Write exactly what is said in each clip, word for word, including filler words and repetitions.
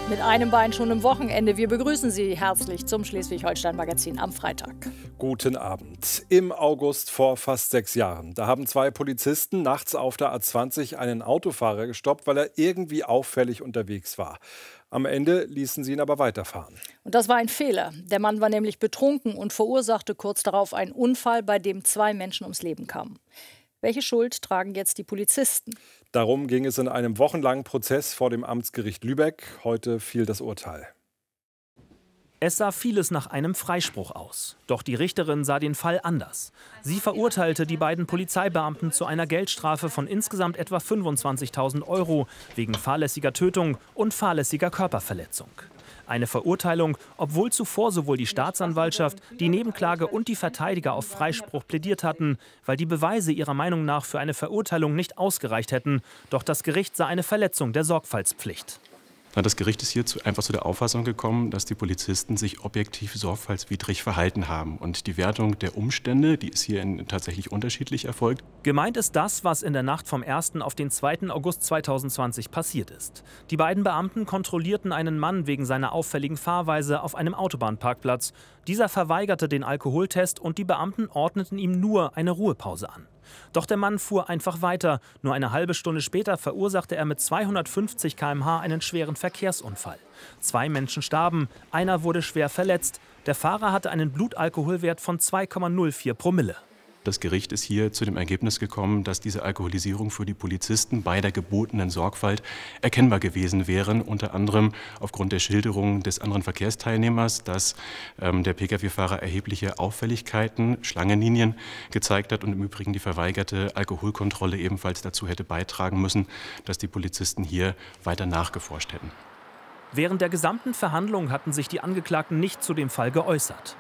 Mit einem Bein schon im Wochenende. Wir begrüßen Sie herzlich zum Schleswig-Holstein-Magazin am Freitag. Guten Abend. Im August vor fast sechs Jahren. Da haben zwei Polizisten nachts auf der A zwanzig einen Autofahrer gestoppt, weil er irgendwie auffällig unterwegs war. Am Ende ließen sie ihn aber weiterfahren. Und das war ein Fehler. Der Mann war nämlich betrunken und verursachte kurz darauf einen Unfall, bei dem zwei Menschen ums Leben kamen. Welche Schuld tragen jetzt die Polizisten? Darum ging es in einem wochenlangen Prozess vor dem Amtsgericht Lübeck. Heute fiel das Urteil. Es sah vieles nach einem Freispruch aus. Doch die Richterin sah den Fall anders. Sie verurteilte die beiden Polizeibeamten zu einer Geldstrafe von insgesamt etwa fünfundzwanzigtausend Euro wegen fahrlässiger Tötung und fahrlässiger Körperverletzung. Eine Verurteilung, obwohl zuvor sowohl die Staatsanwaltschaft, die Nebenklage und die Verteidiger auf Freispruch plädiert hatten, weil die Beweise ihrer Meinung nach für eine Verurteilung nicht ausgereicht hätten. Doch das Gericht sah eine Verletzung der Sorgfaltspflicht. Das Gericht ist hier zu, einfach zu der Auffassung gekommen, dass die Polizisten sich objektiv sorgfaltswidrig verhalten haben. Und die Wertung der Umstände, die ist hier in, tatsächlich unterschiedlich erfolgt. Gemeint ist das, was in der Nacht vom ersten auf den zweiten August zweitausendzwanzig passiert ist. Die beiden Beamten kontrollierten einen Mann wegen seiner auffälligen Fahrweise auf einem Autobahnparkplatz. Dieser verweigerte den Alkoholtest und die Beamten ordneten ihm nur eine Ruhepause an. Doch der Mann fuhr einfach weiter. Nur eine halbe Stunde später verursachte er mit zweihundertfünfzig Kilometer pro Stunde einen schweren Verkehrsunfall. Zwei Menschen starben, einer wurde schwer verletzt. Der Fahrer hatte einen Blutalkoholwert von zwei Komma null vier Promille. Das Gericht ist hier zu dem Ergebnis gekommen, dass diese Alkoholisierung für die Polizisten bei der gebotenen Sorgfalt erkennbar gewesen wäre. Unter anderem aufgrund der Schilderung des anderen Verkehrsteilnehmers, dass ähm, der Pkw-Fahrer erhebliche Auffälligkeiten, Schlangenlinien gezeigt hat und im Übrigen die verweigerte Alkoholkontrolle ebenfalls dazu hätte beitragen müssen, dass die Polizisten hier weiter nachgeforscht hätten. Während der gesamten Verhandlung hatten sich die Angeklagten nicht zu dem Fall geäußert.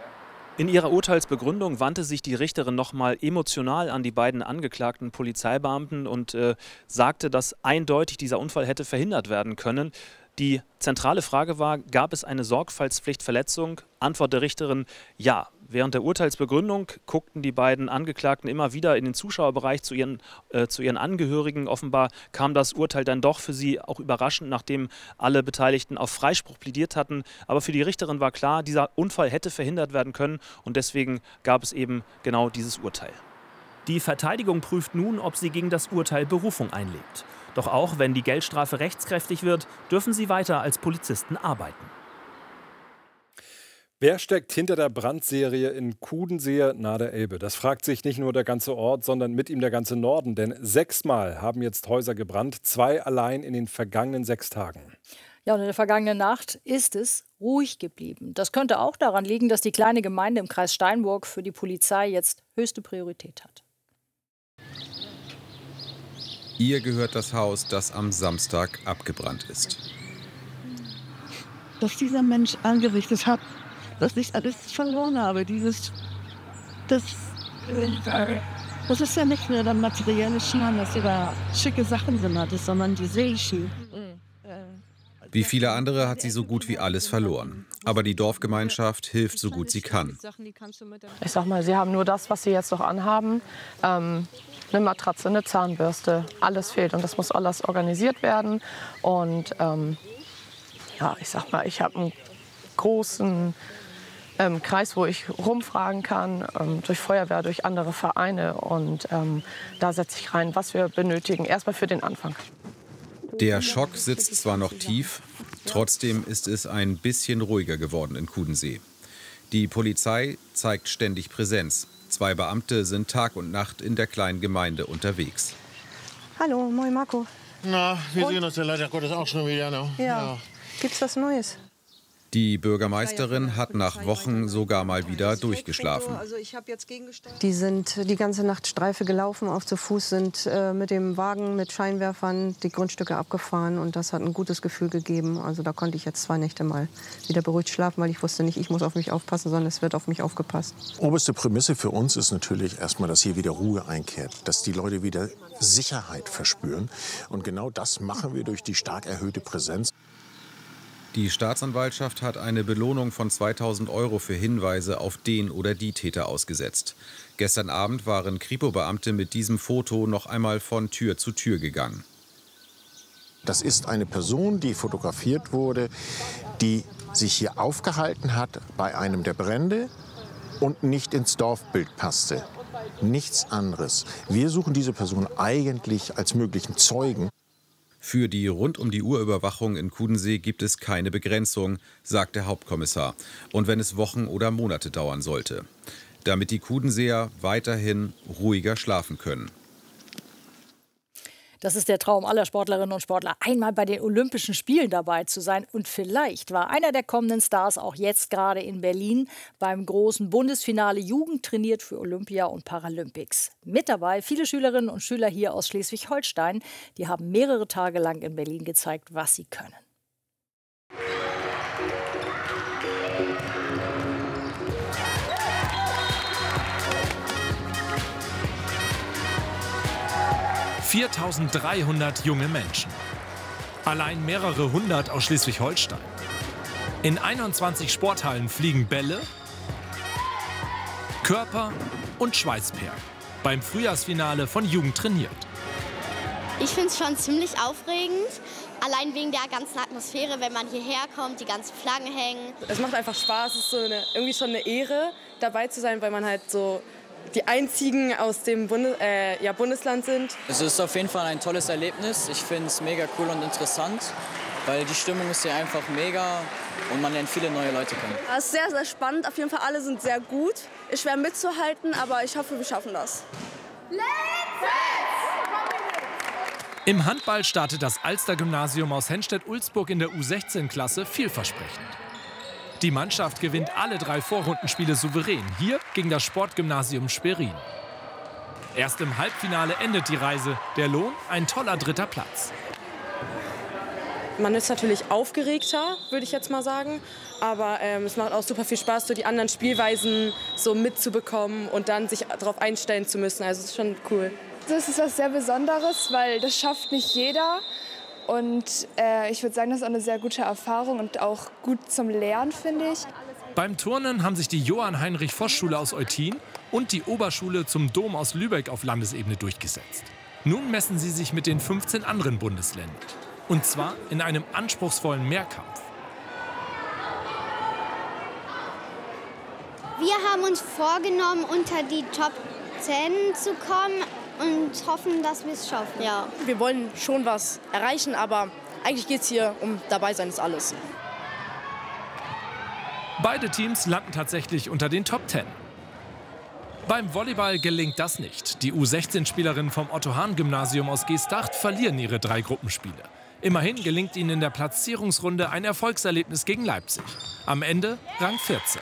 In ihrer Urteilsbegründung wandte sich die Richterin noch mal emotional an die beiden angeklagten Polizeibeamten und äh, sagte, dass eindeutig dieser Unfall hätte verhindert werden können. Die zentrale Frage war, gab es eine Sorgfaltspflichtverletzung? Antwort der Richterin, ja. Während der Urteilsbegründung guckten die beiden Angeklagten immer wieder in den Zuschauerbereich zu ihren, äh, zu ihren Angehörigen. Offenbar kam das Urteil dann doch für sie auch überraschend, nachdem alle Beteiligten auf Freispruch plädiert hatten. Aber für die Richterin war klar, dieser Unfall hätte verhindert werden können und deswegen gab es eben genau dieses Urteil. Die Verteidigung prüft nun, ob sie gegen das Urteil Berufung einlegt. Doch auch wenn die Geldstrafe rechtskräftig wird, dürfen sie weiter als Polizisten arbeiten. Wer steckt hinter der Brandserie in Kudensee nahe der Elbe? Das fragt sich nicht nur der ganze Ort, sondern mit ihm der ganze Norden. Denn sechsmal haben jetzt Häuser gebrannt, zwei allein in den vergangenen sechs Tagen. Ja, und in der vergangenen Nacht ist es ruhig geblieben. Das könnte auch daran liegen, dass die kleine Gemeinde im Kreis Steinburg für die Polizei jetzt höchste Priorität hat. Ihr gehört das Haus, das am Samstag abgebrannt ist. Dass dieser Mensch angerichtet hat, dass ich alles verloren habe. Dieses, das, das ist ja nicht nur der materielle Schaden, dass ihr da schicke Sachen drin hattest, sondern die Seelchen. Wie viele andere hat sie so gut wie alles verloren. Aber die Dorfgemeinschaft hilft so gut sie kann. Ich sag mal, sie haben nur das, was sie jetzt noch anhaben. Ähm, eine Matratze, eine Zahnbürste, alles fehlt. Und das muss alles organisiert werden. Und ähm, ja, ich sag mal, ich habe einen großen ähm, Kreis, wo ich rumfragen kann, ähm, durch Feuerwehr, durch andere Vereine. Und ähm, da setze ich rein, was wir benötigen. Erstmal für den Anfang. Der Schock sitzt zwar noch tief, trotzdem ist es ein bisschen ruhiger geworden in Kudensee. Die Polizei zeigt ständig Präsenz. Zwei Beamte sind Tag und Nacht in der kleinen Gemeinde unterwegs. Hallo, moin Marco. Na, wir und? sehen uns ja leider Gottes auch schon wieder. Ne? Ja. ja. Gibt's was Neues? Die Bürgermeisterin hat nach Wochen sogar mal wieder durchgeschlafen. Die sind die ganze Nacht Streife gelaufen, auch zu Fuß, sind äh, mit dem Wagen, mit Scheinwerfern die Grundstücke abgefahren. Und das hat ein gutes Gefühl gegeben. Also da konnte ich jetzt zwei Nächte mal wieder beruhigt schlafen, weil ich wusste nicht, ich muss auf mich aufpassen, sondern es wird auf mich aufgepasst. Oberste Prämisse für uns ist natürlich erstmal, dass hier wieder Ruhe einkehrt, dass die Leute wieder Sicherheit verspüren. Und genau das machen wir durch die stark erhöhte Präsenz. Die Staatsanwaltschaft hat eine Belohnung von zweitausend Euro für Hinweise auf den oder die Täter ausgesetzt. Gestern Abend waren Kripo-Beamte mit diesem Foto noch einmal von Tür zu Tür gegangen. Das ist eine Person, die fotografiert wurde, die sich hier aufgehalten hat bei einem der Brände und nicht ins Dorfbild passte. Nichts anderes. Wir suchen diese Person eigentlich als möglichen Zeugen. Für die Rund-um-die-Uhr-Überwachung in Kudensee gibt es keine Begrenzung, sagt der Hauptkommissar. Und wenn es Wochen oder Monate dauern sollte. Damit die Kudenseer weiterhin ruhiger schlafen können. Das ist der Traum aller Sportlerinnen und Sportler, einmal bei den Olympischen Spielen dabei zu sein. Und vielleicht war einer der kommenden Stars auch jetzt gerade in Berlin beim großen Bundesfinale Jugend trainiert für Olympia und Paralympics. Mit dabei viele Schülerinnen und Schüler hier aus Schleswig-Holstein. Die haben mehrere Tage lang in Berlin gezeigt, was sie können. viertausenddreihundert junge Menschen. Allein mehrere hundert aus Schleswig-Holstein. In einundzwanzig Sporthallen fliegen Bälle, Körper und Schweißperlen. Beim Frühjahrsfinale von Jugend trainiert. Ich finde es schon ziemlich aufregend. Allein wegen der ganzen Atmosphäre, wenn man hierher kommt, die ganzen Flaggen hängen. Es macht einfach Spaß. Es ist so eine, irgendwie schon eine Ehre, dabei zu sein, weil man halt so die einzigen aus dem Bundes äh, ja, Bundesland sind. Es ist auf jeden Fall ein tolles Erlebnis. Ich finde es mega cool und interessant, weil die Stimmung ist hier einfach mega und man lernt viele neue Leute kennen. Es ist sehr, sehr spannend. Auf jeden Fall alle sind sehr gut. Ist schwer mitzuhalten, aber ich hoffe, wir schaffen das. Im Handball startet das Alster-Gymnasium aus Henstedt-Ulzburg in der U sechzehn Klasse vielversprechend. Die Mannschaft gewinnt alle drei Vorrundenspiele souverän, hier gegen das Sportgymnasium Schwerin. Erst im Halbfinale endet die Reise, der Lohn ein toller dritter Platz. Man ist natürlich aufgeregter, würde ich jetzt mal sagen, aber ähm, es macht auch super viel Spaß, so die anderen Spielweisen so mitzubekommen und dann sich darauf einstellen zu müssen, also es ist schon cool. Das ist was sehr Besonderes, weil das schafft nicht jeder. Und äh, ich würde sagen, das ist auch eine sehr gute Erfahrung und auch gut zum Lernen, finde ich. Beim Turnen haben sich die Johann-Heinrich-Voss-Schule aus Eutin und die Oberschule zum Dom aus Lübeck auf Landesebene durchgesetzt. Nun messen sie sich mit den fünfzehn anderen Bundesländern. Und zwar in einem anspruchsvollen Mehrkampf. Wir haben uns vorgenommen, unter die Top zehn zu kommen. Und hoffen, dass wir es schaffen. Ja, wir wollen schon was erreichen, aber eigentlich geht es hier um dabei sein ist alles. Beide Teams landen tatsächlich unter den Top zehn. Beim Volleyball gelingt das nicht. Die U sechzehn-Spielerinnen vom Otto-Hahn-Gymnasium aus Geesthacht verlieren ihre drei Gruppenspiele. Immerhin gelingt ihnen in der Platzierungsrunde ein Erfolgserlebnis gegen Leipzig. Am Ende Rang vierzehn.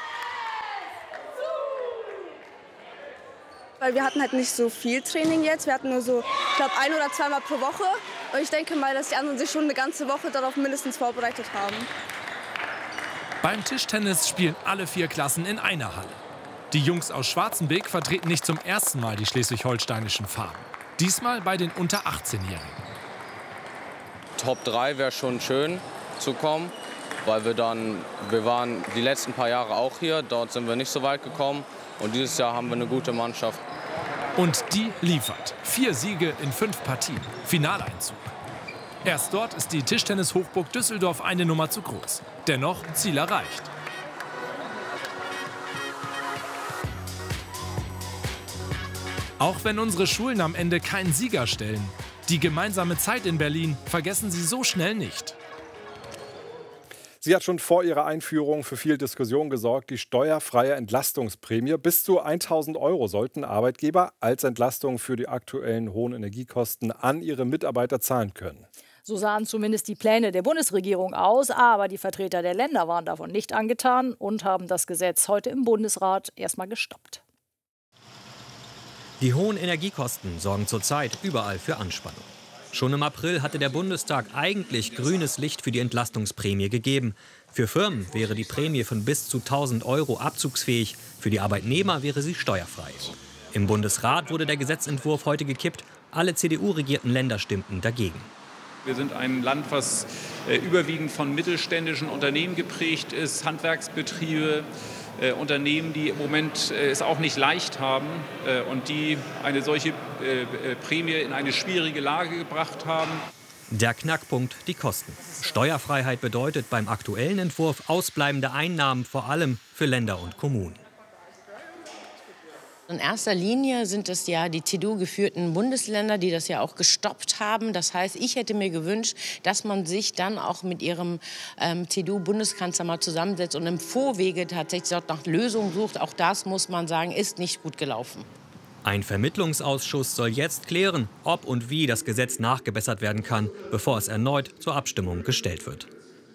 Weil wir hatten halt nicht so viel Training jetzt. Wir hatten nur so, ich glaube, ein- oder zweimal pro Woche. Und ich denke mal, dass die anderen sich schon eine ganze Woche darauf mindestens vorbereitet haben. Beim Tischtennis spielen alle vier Klassen in einer Halle. Die Jungs aus Schwarzenbeek vertreten nicht zum ersten Mal die schleswig-holsteinischen Farben. Diesmal bei den unter achtzehnjährigen. Top drei wäre schon schön zu kommen, weil wir dann, wir waren die letzten paar Jahre auch hier. Dort sind wir nicht so weit gekommen. Und dieses Jahr haben wir eine gute Mannschaft. Und die liefert. Vier Siege in fünf Partien. Finaleinzug. Erst dort ist die Tischtennis-Hochburg Düsseldorf eine Nummer zu groß. Dennoch Ziel erreicht. Auch wenn unsere Schulen am Ende keinen Sieger stellen, die gemeinsame Zeit in Berlin vergessen sie so schnell nicht. Sie hat schon vor ihrer Einführung für viel Diskussion gesorgt, die steuerfreie Entlastungsprämie. Bis zu tausend Euro sollten Arbeitgeber als Entlastung für die aktuellen hohen Energiekosten an ihre Mitarbeiter zahlen können. So sahen zumindest die Pläne der Bundesregierung aus, aber die Vertreter der Länder waren davon nicht angetan und haben das Gesetz heute im Bundesrat erstmal gestoppt. Die hohen Energiekosten sorgen zurzeit überall für Anspannung. Schon im April hatte der Bundestag eigentlich grünes Licht für die Entlastungsprämie gegeben. Für Firmen wäre die Prämie von bis zu tausend Euro abzugsfähig, für die Arbeitnehmer wäre sie steuerfrei. Im Bundesrat wurde der Gesetzentwurf heute gekippt. Alle C D U-regierten Länder stimmten dagegen. Wir sind ein Land, was äh, überwiegend von mittelständischen Unternehmen geprägt ist, Handwerksbetriebe, äh, Unternehmen, die im Moment äh, es auch nicht leicht haben äh, und die eine solche äh, Prämie in eine schwierige Lage gebracht haben. Der Knackpunkt, die Kosten. Steuerfreiheit bedeutet beim aktuellen Entwurf ausbleibende Einnahmen, vor allem für Länder und Kommunen. In erster Linie sind es ja die C D U-geführten Bundesländer, die das ja auch gestoppt haben. Das heißt, ich hätte mir gewünscht, dass man sich dann auch mit ihrem ähm, C D U-Bundeskanzler mal zusammensetzt und im Vorwege tatsächlich dort nach Lösungen sucht. Auch das, muss man sagen, ist nicht gut gelaufen. Ein Vermittlungsausschuss soll jetzt klären, ob und wie das Gesetz nachgebessert werden kann, bevor es erneut zur Abstimmung gestellt wird.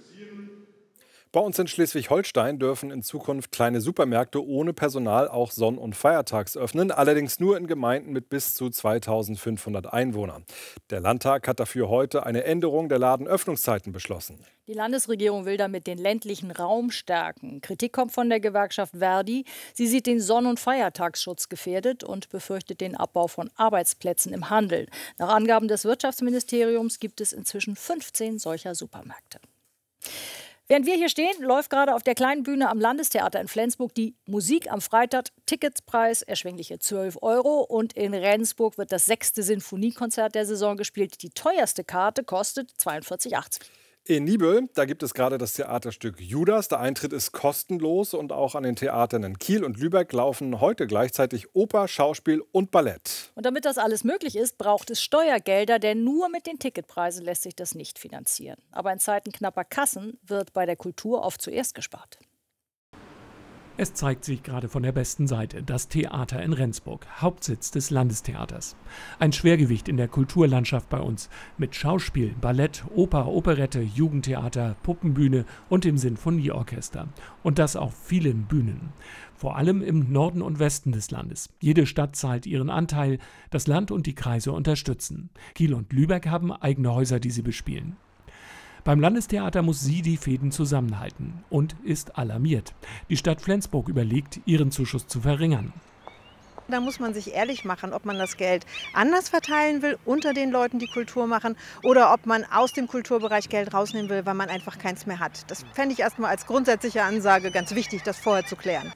Bei uns in Schleswig-Holstein dürfen in Zukunft kleine Supermärkte ohne Personal auch sonn- und feiertags öffnen, allerdings nur in Gemeinden mit bis zu zweitausendfünfhundert Einwohnern. Der Landtag hat dafür heute eine Änderung der Ladenöffnungszeiten beschlossen. Die Landesregierung will damit den ländlichen Raum stärken. Kritik kommt von der Gewerkschaft Verdi. Sie sieht den Sonn- und Feiertagsschutz gefährdet und befürchtet den Abbau von Arbeitsplätzen im Handel. Nach Angaben des Wirtschaftsministeriums gibt es inzwischen fünfzehn solcher Supermärkte. Während wir hier stehen, läuft gerade auf der kleinen Bühne am Landestheater in Flensburg die Musik am Freitag. Ticketpreis erschwingliche zwölf Euro. Und in Rendsburg wird das sechste Sinfoniekonzert der Saison gespielt. Die teuerste Karte kostet zweiundvierzig Euro achtzig. In Nibel, da gibt es gerade das Theaterstück Judas. Der Eintritt ist kostenlos und auch an den Theatern in Kiel und Lübeck laufen heute gleichzeitig Oper, Schauspiel und Ballett. Und damit das alles möglich ist, braucht es Steuergelder, denn nur mit den Ticketpreisen lässt sich das nicht finanzieren. Aber in Zeiten knapper Kassen wird bei der Kultur oft zuerst gespart. Es zeigt sich gerade von der besten Seite, das Theater in Rendsburg, Hauptsitz des Landestheaters. Ein Schwergewicht in der Kulturlandschaft bei uns, mit Schauspiel, Ballett, Oper, Operette, Jugendtheater, Puppenbühne und dem Sinfonieorchester. Und das auf vielen Bühnen. Vor allem im Norden und Westen des Landes. Jede Stadt zahlt ihren Anteil, das Land und die Kreise unterstützen. Kiel und Lübeck haben eigene Häuser, die sie bespielen. Beim Landestheater muss sie die Fäden zusammenhalten und ist alarmiert. Die Stadt Flensburg überlegt, ihren Zuschuss zu verringern. Da muss man sich ehrlich machen, ob man das Geld anders verteilen will, unter den Leuten, die Kultur machen, oder ob man aus dem Kulturbereich Geld rausnehmen will, weil man einfach keins mehr hat. Das fände ich erstmal als grundsätzliche Ansage ganz wichtig, das vorher zu klären.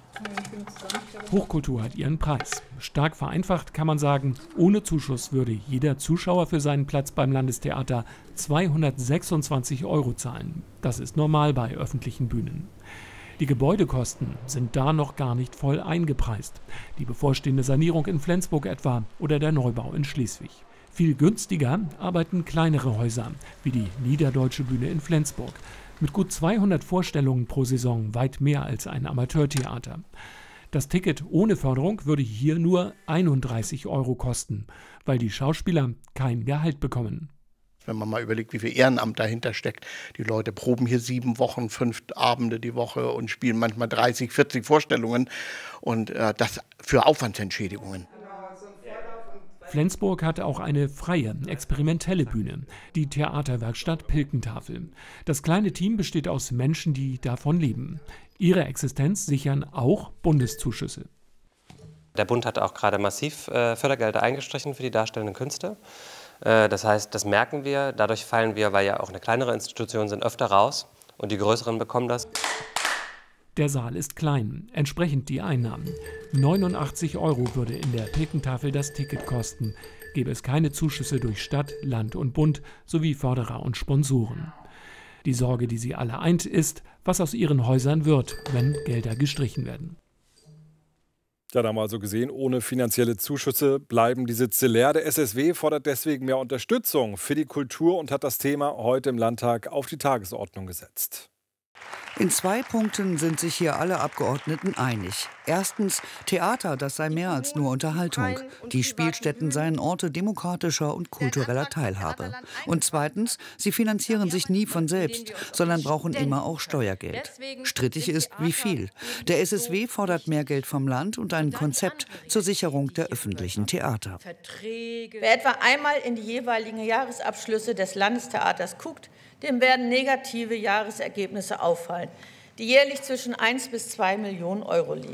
Hochkultur hat ihren Preis. Stark vereinfacht kann man sagen, ohne Zuschuss würde jeder Zuschauer für seinen Platz beim Landestheater zweihundertsechsundzwanzig Euro zahlen. Das ist normal bei öffentlichen Bühnen. Die Gebäudekosten sind da noch gar nicht voll eingepreist. Die bevorstehende Sanierung in Flensburg etwa oder der Neubau in Schleswig. Viel günstiger arbeiten kleinere Häuser, wie die Niederdeutsche Bühne in Flensburg. Mit gut zweihundert Vorstellungen pro Saison, weit mehr als ein Amateurtheater. Das Ticket ohne Förderung würde hier nur einunddreißig Euro kosten, weil die Schauspieler kein Gehalt bekommen. Wenn man mal überlegt, wie viel Ehrenamt dahinter steckt. Die Leute proben hier sieben Wochen, fünf Abende die Woche und spielen manchmal dreißig, vierzig Vorstellungen. Und äh, das für Aufwandsentschädigungen. Flensburg hat auch eine freie, experimentelle Bühne, die Theaterwerkstatt Pilkentafel. Das kleine Team besteht aus Menschen, die davon leben. Ihre Existenz sichern auch Bundeszuschüsse. Der Bund hat auch gerade massiv äh, Fördergelder eingestrichen für die darstellenden Künste. Äh, das heißt, das merken wir. Dadurch fallen wir, weil ja auch eine kleinere Institution sind, öfter raus und die größeren bekommen das. Der Saal ist klein, entsprechend die Einnahmen. neunundachtzig Euro würde in der Pilkentafel das Ticket kosten, gäbe es keine Zuschüsse durch Stadt, Land und Bund sowie Förderer und Sponsoren. Die Sorge, die sie alle eint, ist, was aus ihren Häusern wird, wenn Gelder gestrichen werden. Ja, da haben wir also gesehen, ohne finanzielle Zuschüsse bleiben die Sitze leer. Der S S W fordert deswegen mehr Unterstützung für die Kultur und hat das Thema heute im Landtag auf die Tagesordnung gesetzt. In zwei Punkten sind sich hier alle Abgeordneten einig. Erstens, Theater, das sei mehr als nur Unterhaltung. Die Spielstätten seien Orte demokratischer und kultureller Teilhabe. Und zweitens, sie finanzieren sich nie von selbst, sondern brauchen immer auch Steuergeld. Strittig ist, wie viel. Der S S W fordert mehr Geld vom Land und ein Konzept zur Sicherung der öffentlichen Theater. Wer etwa einmal in die jeweiligen Jahresabschlüsse des Landestheaters guckt, dem werden negative Jahresergebnisse auffallen, die jährlich zwischen eins bis zwei Millionen Euro liegen.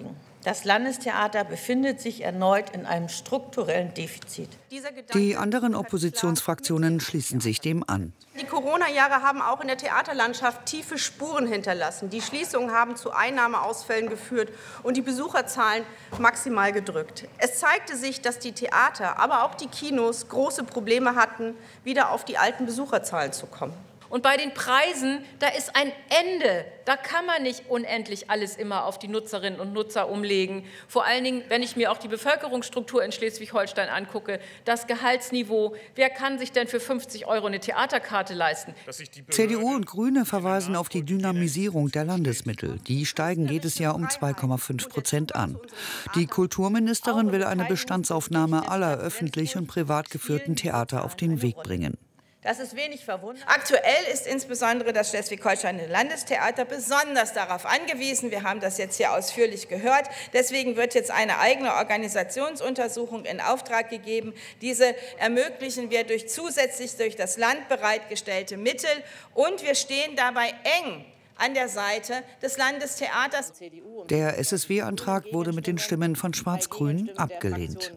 Das Landestheater befindet sich erneut in einem strukturellen Defizit. Die anderen Oppositionsfraktionen schließen sich dem an. Die Corona-Jahre haben auch in der Theaterlandschaft tiefe Spuren hinterlassen. Die Schließungen haben zu Einnahmeausfällen geführt und die Besucherzahlen maximal gedrückt. Es zeigte sich, dass die Theater, aber auch die Kinos große Probleme hatten, wieder auf die alten Besucherzahlen zu kommen. Und bei den Preisen, da ist ein Ende. Da kann man nicht unendlich alles immer auf die Nutzerinnen und Nutzer umlegen. Vor allen Dingen, wenn ich mir auch die Bevölkerungsstruktur in Schleswig-Holstein angucke, das Gehaltsniveau. Wer kann sich denn für fünfzig Euro eine Theaterkarte leisten? C D U und Grüne verweisen auf die Dynamisierung der Landesmittel. Die steigen jedes Jahr um zwei Komma fünf Prozent an. Die Kulturministerin will eine Bestandsaufnahme aller öffentlich und privat geführten Theater auf den Weg bringen. Das ist wenig verwunderlich. Aktuell ist insbesondere das Schleswig-Holsteinische Landestheater besonders darauf angewiesen. Wir haben das jetzt hier ausführlich gehört. Deswegen wird jetzt eine eigene Organisationsuntersuchung in Auftrag gegeben. Diese ermöglichen wir durch zusätzlich durch das Land bereitgestellte Mittel. Und wir stehen dabei eng an der Seite des Landestheaters. Der S S W-Antrag wurde mit den Stimmen von Schwarz-Grün abgelehnt.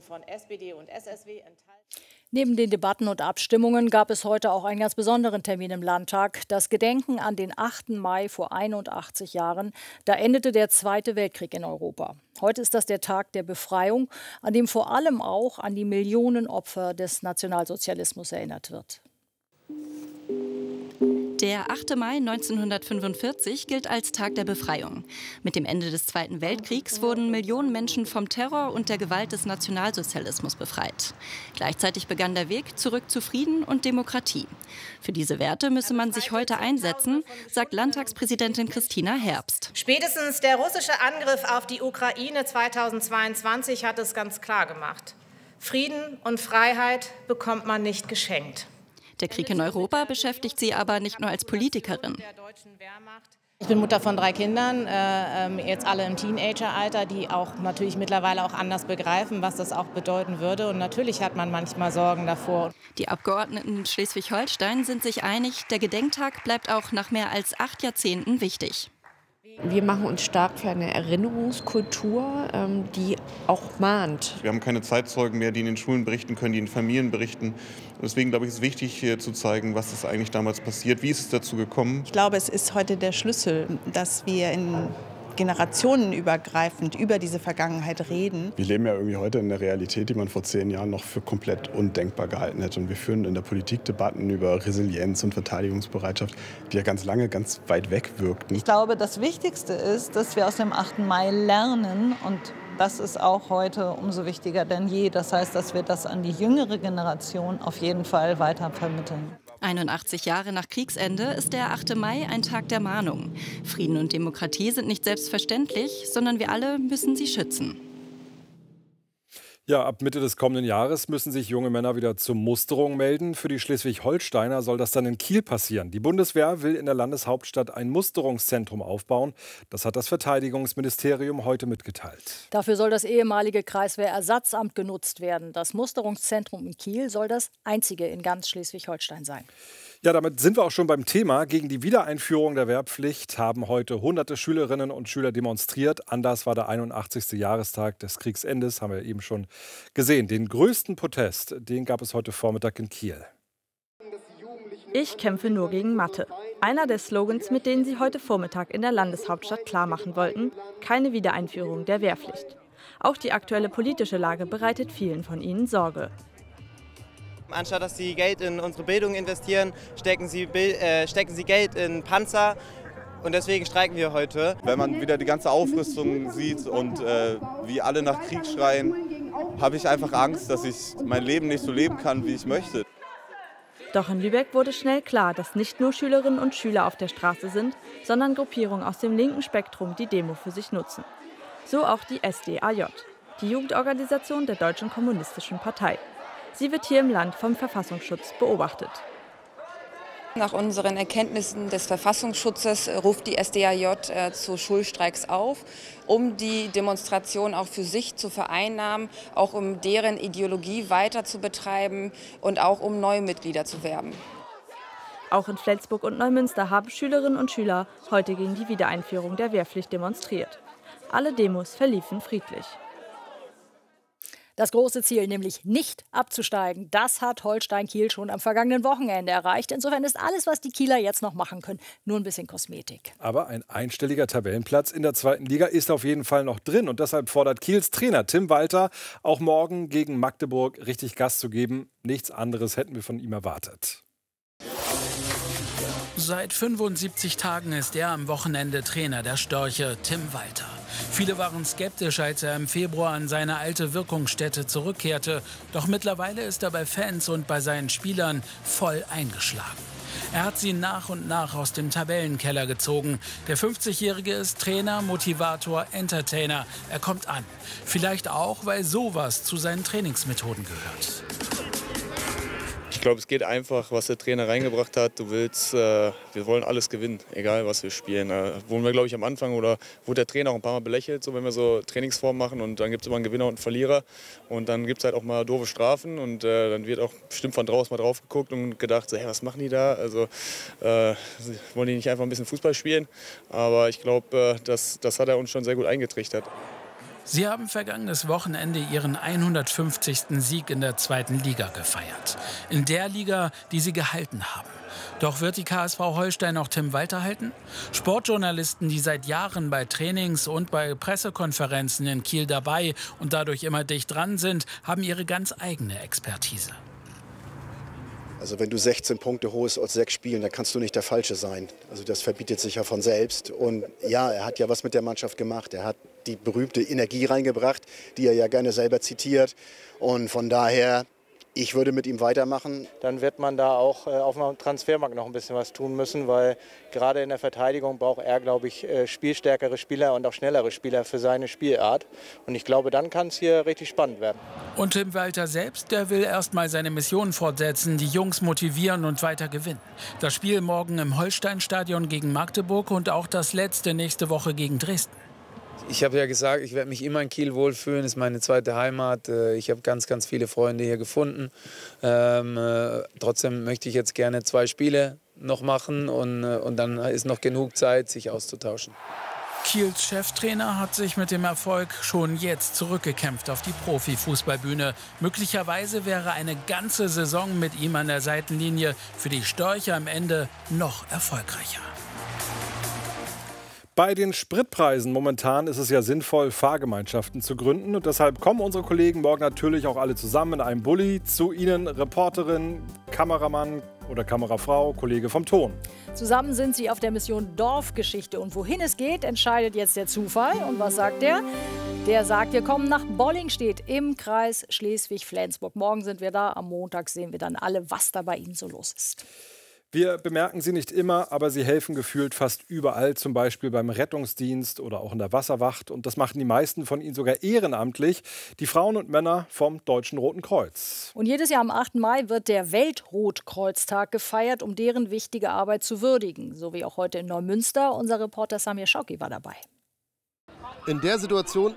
Neben den Debatten und Abstimmungen gab es heute auch einen ganz besonderen Termin im Landtag. Das Gedenken an den achten Mai vor einundachtzig Jahren. Da endete der Zweite Weltkrieg in Europa. Heute ist das der Tag der Befreiung, an dem vor allem auch an die Millionen Opfer des Nationalsozialismus erinnert wird. Der achte Mai neunzehnhundertfünfundvierzig gilt als Tag der Befreiung. Mit dem Ende des Zweiten Weltkriegs wurden Millionen Menschen vom Terror und der Gewalt des Nationalsozialismus befreit. Gleichzeitig begann der Weg zurück zu Frieden und Demokratie. Für diese Werte müsse man sich heute einsetzen, sagt Landtagspräsidentin Christina Herbst. Spätestens der russische Angriff auf die Ukraine zweitausendzweiundzwanzig hat es ganz klar gemacht. Frieden und Freiheit bekommt man nicht geschenkt. Der Krieg in Europa beschäftigt sie aber nicht nur als Politikerin. Ich bin Mutter von drei Kindern, äh, jetzt alle im Teenageralter, die auch natürlich mittlerweile auch anders begreifen, was das auch bedeuten würde. Und natürlich hat man manchmal Sorgen davor. Die Abgeordneten in Schleswig-Holstein sind sich einig, der Gedenktag bleibt auch nach mehr als acht Jahrzehnten wichtig. Wir machen uns stark für eine Erinnerungskultur, die auch mahnt. Wir haben keine Zeitzeugen mehr, die in den Schulen berichten können, die in Familien berichten. Und deswegen glaube ich, ist es wichtig, hier zu zeigen, was ist eigentlich damals passiert, wie ist es dazu gekommen. Ich glaube, es ist heute der Schlüssel, dass wir in generationenübergreifend über diese Vergangenheit reden. Wir leben ja irgendwie heute in der Realität, die man vor zehn Jahren noch für komplett undenkbar gehalten hätte. Und wir führen in der Politik Debatten über Resilienz und Verteidigungsbereitschaft, die ja ganz lange ganz weit weg wirkten. Ich glaube, das Wichtigste ist, dass wir aus dem achten Mai lernen, und das ist auch heute umso wichtiger denn je. Das heißt, dass wir das an die jüngere Generation auf jeden Fall weiter vermitteln. einundachtzig Jahre nach Kriegsende ist der achte Mai ein Tag der Mahnung. Frieden und Demokratie sind nicht selbstverständlich, sondern wir alle müssen sie schützen. Ja, ab Mitte des kommenden Jahres müssen sich junge Männer wieder zur Musterung melden. Für die Schleswig-Holsteiner soll das dann in Kiel passieren. Die Bundeswehr will in der Landeshauptstadt ein Musterungszentrum aufbauen. Das hat das Verteidigungsministerium heute mitgeteilt. Dafür soll das ehemalige Kreiswehrersatzamt genutzt werden. Das Musterungszentrum in Kiel soll das einzige in ganz Schleswig-Holstein sein. Ja, damit sind wir auch schon beim Thema. Gegen die Wiedereinführung der Wehrpflicht haben heute hunderte Schülerinnen und Schüler demonstriert. Anlass war der einundachtzigste Jahrestag des Kriegsendes, haben wir eben schon gesehen. Den größten Protest, den gab es heute Vormittag in Kiel. Ich kämpfe nur gegen Mathe. Einer der Slogans, mit denen sie heute Vormittag in der Landeshauptstadt klarmachen wollten: keine Wiedereinführung der Wehrpflicht. Auch die aktuelle politische Lage bereitet vielen von ihnen Sorge. Anstatt dass sie Geld in unsere Bildung investieren, stecken sie, äh, stecken sie Geld in Panzer. Und deswegen streiken wir heute. Wenn man wieder die ganze Aufrüstung sieht und äh, wie alle nach Krieg schreien, habe ich einfach Angst, dass ich mein Leben nicht so leben kann, wie ich möchte. Doch in Lübeck wurde schnell klar, dass nicht nur Schülerinnen und Schüler auf der Straße sind, sondern Gruppierungen aus dem linken Spektrum die Demo für sich nutzen. So auch die S D A J, die Jugendorganisation der Deutschen Kommunistischen Partei. Sie wird hier im Land vom Verfassungsschutz beobachtet. Nach unseren Erkenntnissen des Verfassungsschutzes ruft die S D A J äh, zu Schulstreiks auf, um die Demonstration auch für sich zu vereinnahmen, auch um deren Ideologie weiter zu betreiben und auch um neue Mitglieder zu werben. Auch in Flensburg und Neumünster haben Schülerinnen und Schüler heute gegen die Wiedereinführung der Wehrpflicht demonstriert. Alle Demos verliefen friedlich. Das große Ziel, nämlich nicht abzusteigen, das hat Holstein Kiel schon am vergangenen Wochenende erreicht. Insofern ist alles, was die Kieler jetzt noch machen können, nur ein bisschen Kosmetik. Aber ein einstelliger Tabellenplatz in der zweiten Liga ist auf jeden Fall noch drin. Und deshalb fordert Kiels Trainer Tim Walter, auch morgen gegen Magdeburg richtig Gas zu geben. Nichts anderes hätten wir von ihm erwartet. Seit fünfundsiebzig Tagen ist er am Wochenende Trainer der Störche, Tim Walter. Viele waren skeptisch, als er im Februar an seine alte Wirkungsstätte zurückkehrte. Doch mittlerweile ist er bei Fans und bei seinen Spielern voll eingeschlagen. Er hat sie nach und nach aus dem Tabellenkeller gezogen. Der fünfzigjährige ist Trainer, Motivator, Entertainer. Er kommt an. Vielleicht auch, weil sowas zu seinen Trainingsmethoden gehört. Ich glaube, es geht einfach, was der Trainer reingebracht hat. Du willst, äh, wir wollen alles gewinnen, egal was wir spielen. Äh, wurden wir, glaube ich, am Anfang oder wurde der Trainer auch ein paar Mal belächelt, so wenn wir so Trainingsformen machen und dann gibt es immer einen Gewinner und einen Verlierer und dann gibt es halt auch mal doofe Strafen und äh, dann wird auch bestimmt von draußen mal drauf geguckt und gedacht, so, hey, was machen die da? Also äh, wollen die nicht einfach ein bisschen Fußball spielen? Aber ich glaube, äh, das, das hat er uns schon sehr gut eingetrichtert. Sie haben vergangenes Wochenende ihren hundertfünfzigsten Sieg in der zweiten Liga gefeiert. In der Liga, die sie gehalten haben. Doch wird die K S V Holstein auch Tim Walter halten? Sportjournalisten, die seit Jahren bei Trainings und bei Pressekonferenzen in Kiel dabei und dadurch immer dicht dran sind, haben ihre ganz eigene Expertise. Also wenn du sechzehn Punkte holst aus sechs Spielen, dann kannst du nicht der Falsche sein. Also das verbietet sich ja von selbst. Und ja, er hat ja was mit der Mannschaft gemacht. Er hat die berühmte Energie reingebracht, die er ja gerne selber zitiert. Und von daher, ich würde mit ihm weitermachen. Dann wird man da auch äh, auf dem Transfermarkt noch ein bisschen was tun müssen, weil gerade in der Verteidigung braucht er, glaube ich, äh, spielstärkere Spieler und auch schnellere Spieler für seine Spielart. Und ich glaube, dann kann es hier richtig spannend werden. Und Tim Walter selbst, der will erst mal seine Mission fortsetzen, die Jungs motivieren und weiter gewinnen. Das Spiel morgen im Holsteinstadion gegen Magdeburg und auch das letzte nächste Woche gegen Dresden. Ich habe ja gesagt, ich werde mich immer in Kiel wohlfühlen, das ist meine zweite Heimat. Ich habe ganz, ganz viele Freunde hier gefunden. Ähm, äh, trotzdem möchte ich jetzt gerne zwei Spiele noch machen und, und dann ist noch genug Zeit, sich auszutauschen. Kiels Cheftrainer hat sich mit dem Erfolg schon jetzt zurückgekämpft auf die Profifußballbühne. Möglicherweise wäre eine ganze Saison mit ihm an der Seitenlinie für die Störche am Ende noch erfolgreicher. Bei den Spritpreisen momentan ist es ja sinnvoll, Fahrgemeinschaften zu gründen. Und deshalb kommen unsere Kollegen morgen natürlich auch alle zusammen in einem Bulli zu Ihnen, Reporterin, Kameramann oder Kamerafrau, Kollege vom Ton. Zusammen sind sie auf der Mission Dorfgeschichte. Und wohin es geht, entscheidet jetzt der Zufall. Und was sagt der? Der sagt, wir kommen nach Bollingstedt im Kreis Schleswig-Flensburg. Morgen sind wir da, am Montag sehen wir dann alle, was da bei Ihnen so los ist. Wir bemerken sie nicht immer, aber sie helfen gefühlt fast überall, zum Beispiel beim Rettungsdienst oder auch in der Wasserwacht. Und das machen die meisten von ihnen sogar ehrenamtlich, die Frauen und Männer vom Deutschen Roten Kreuz. Und jedes Jahr am achten Mai wird der Weltrotkreuztag gefeiert, um deren wichtige Arbeit zu würdigen. So wie auch heute in Neumünster. Unser Reporter Samir Schauki war dabei. In der Situation